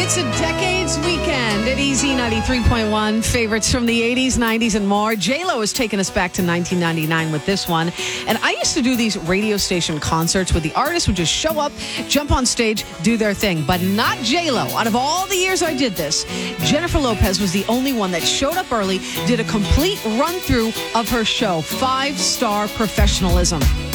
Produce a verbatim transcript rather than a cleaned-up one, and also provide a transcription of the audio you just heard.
It's a Decades Weekend at Easy ninety-three point one. Favorites from the eighties, nineties, and more. J-Lo has taken us back to nineteen ninety-nine with this one. And I used to do these radio station concerts where the artists would just show up, jump on stage, do their thing. But not J-Lo. Out of all the years I did this, Jennifer Lopez was the only one that showed up early, did a complete run-through of her show. Five-star professionalism.